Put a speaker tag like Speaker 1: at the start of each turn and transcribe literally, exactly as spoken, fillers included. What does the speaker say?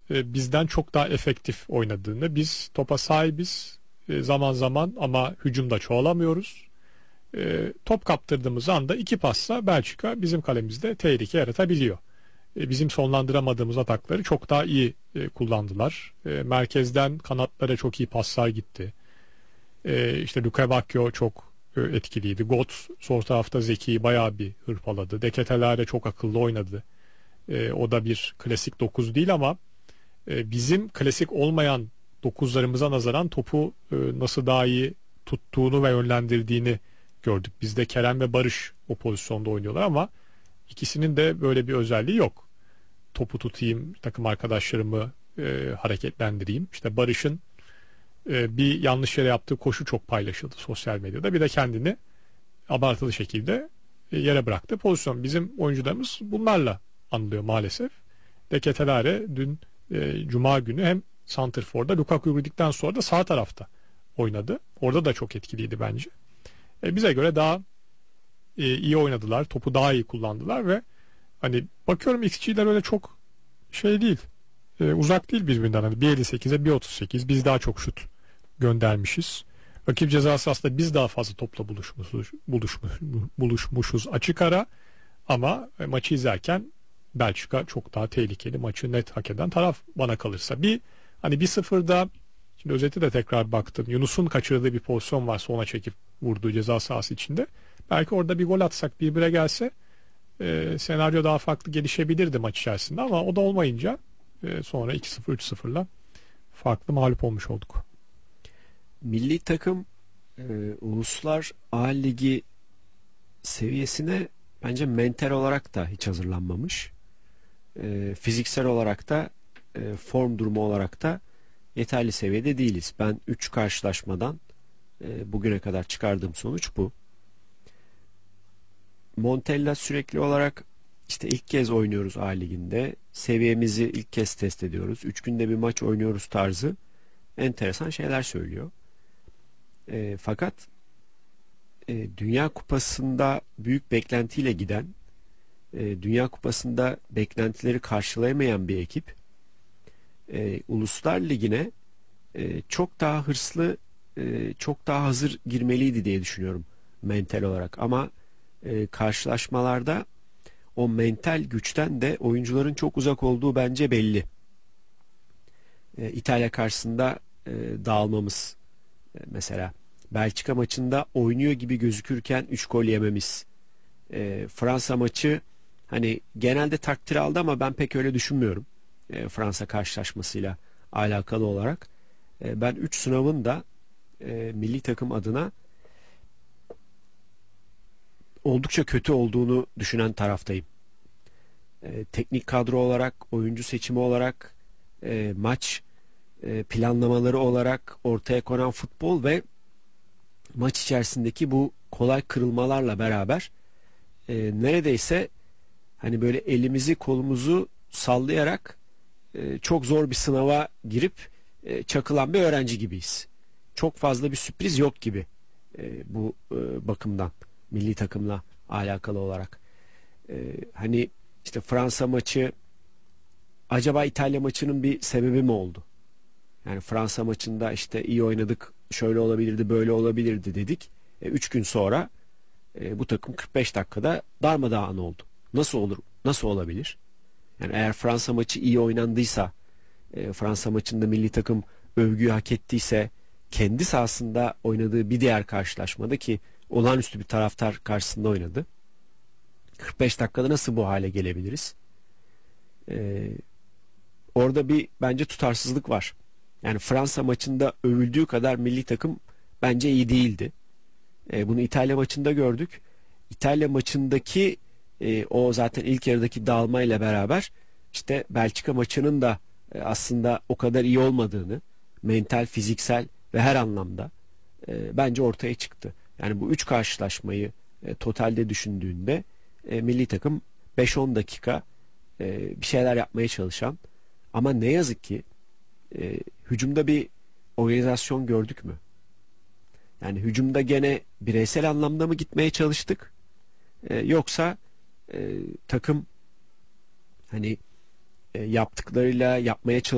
Speaker 1: e, bizden çok daha efektif oynadığını, biz topa sahibiz e, zaman zaman ama hücumda çoğalamıyoruz. E, top kaptırdığımız anda iki passa Belçika bizim kalemizde tehlike yaratabiliyor. E, bizim sonlandıramadığımız atakları çok daha iyi e, kullandılar. E, merkezden kanatlara çok iyi paslar gitti. E, işte Luka Bacchio çok e, etkiliydi. Götze sol tarafta Zeki'yi bayağı bir hırpaladı. De Ketelaere çok akıllı oynadı. E, o da bir klasik dokuz değil ama e, bizim klasik olmayan dokuzlarımıza nazaran topu e, nasıl daha iyi tuttuğunu ve yönlendirdiğini gördük. Bizde Kerem ve Barış o pozisyonda oynuyorlar ama ikisinin de böyle bir özelliği yok. Topu tutayım, takım arkadaşlarımı e, hareketlendireyim. İşte Barış'ın e, bir yanlış yere yaptığı koşu çok paylaşıldı sosyal medyada. Bir de kendini abartılı şekilde e, yere bıraktı pozisyon. Bizim oyuncularımız bunlarla anılıyor maalesef. De Ketelaere dün e, Cuma günü hem Santrfor'da Lukaku girdikten sonra da sağ tarafta oynadı. Orada da çok etkiliydi bence. E, bize göre daha e, iyi oynadılar. Topu daha iyi kullandılar ve hani bakıyorum X G'ler öyle çok şey değil. E, uzak değil birbirinden. Hani bir elli sekize bir otuz sekiz biz daha çok şut göndermişiz. Rakip ceza sahasında biz daha fazla topla buluşmuşuz, buluşmuş, buluşmuşuz açık ara ama e, maçı izlerken Belçika çok daha tehlikeli, maçı net hak eden taraf bana kalırsa. Bir hani bir sıfırda şimdi özeti de tekrar baktım. Yunus'un kaçırdığı bir pozisyon var, sona çekip vurduğu ceza sahası içinde. Belki orada bir gol atsak bir bire gelse e, senaryo daha farklı gelişebilirdi maç içerisinde ama o da olmayınca e, sonra iki sıfır üç sıfırla farklı mağlup olmuş olduk.
Speaker 2: Milli takım e, Uluslar A Ligi seviyesine bence mental olarak da hiç hazırlanmamış. E, fiziksel olarak da e, form durumu olarak da yeterli seviyede değiliz. Ben üç karşılaşmadan e, bugüne kadar çıkardığım sonuç bu. Montella sürekli olarak işte ilk kez oynuyoruz A Ligi'nde. Seviyemizi ilk kez test ediyoruz. Üç günde bir maç oynuyoruz tarzı enteresan şeyler söylüyor. E, fakat e, Dünya Kupası'nda büyük beklentiyle giden, e, Dünya Kupası'nda beklentileri karşılayamayan bir ekip e, Uluslar Ligi'ne e, çok daha hırslı, e, çok daha hazır girmeliydi diye düşünüyorum mental olarak. Ama e, karşılaşmalarda o mental güçten de oyuncuların çok uzak olduğu bence belli. E, İtalya karşısında e, dağılmamız e, mesela. Belçika maçında oynuyor gibi gözükürken üç gol yememiz. E, Fransa maçı hani genelde takdir aldı ama ben pek öyle düşünmüyorum. E, Fransa karşılaşmasıyla alakalı olarak. E, ben üç sınavın da e, milli takım adına oldukça kötü olduğunu düşünen taraftayım. E, teknik kadro olarak, oyuncu seçimi olarak, e, maç e, planlamaları olarak ortaya konan futbol ve maç içerisindeki bu kolay kırılmalarla beraber e, neredeyse hani böyle elimizi kolumuzu sallayarak e, çok zor bir sınava girip e, çakılan bir öğrenci gibiyiz. Çok fazla bir sürpriz yok gibi e, bu e, bakımdan milli takımla alakalı olarak. E, hani işte Fransa maçı acaba İtalya maçının bir sebebi mi oldu? Yani Fransa maçında işte iyi oynadık, şöyle olabilirdi, böyle olabilirdi dedik. E, üç gün sonra e, bu takım kırk beş dakikada darmadağın oldu. Nasıl olur? Nasıl olabilir? Yani eğer Fransa maçı iyi oynandıysa, e, Fransa maçında milli takım övgüyü hak ettiyse, kendi sahasında oynadığı bir diğer karşılaşmada ki olağanüstü bir taraftar karşısında oynadı. kırk beş dakikada nasıl bu hale gelebiliriz? E, orada bir bence tutarsızlık var. Yani Fransa maçında övüldüğü kadar milli takım bence iyi değildi. E, bunu İtalya maçında gördük. İtalya maçındaki e, o zaten ilk yarıdaki dağılmayla beraber işte Belçika maçının da e, aslında o kadar iyi olmadığını mental, fiziksel ve her anlamda e, bence ortaya çıktı. Yani bu üç karşılaşmayı e, totalde düşündüğünde e, milli takım beş on dakika e, bir şeyler yapmaya çalışan ama ne yazık ki e, hücumda bir organizasyon gördük mü? Yani hücumda gene bireysel anlamda mı gitmeye çalıştık? E, yoksa e, takım hani e, yaptıklarıyla yapmaya çalıştık